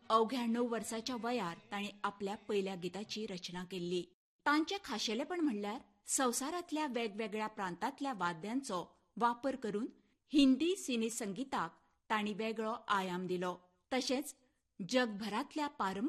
अवघ्या 9 वर्साच्या वयार ताणें आपल्या पयल्या गिताची रचना केल्ली. तांचें खाशेलेपण म्हणल्यार संवसारांतल्या वेगवेगळ्या प्रांतांतल्या वाद्यांचो वापर करून हिंदी सिने संगीताक तांणी वेगळो आयाम दिलो. तशेंच जगभरांतल्या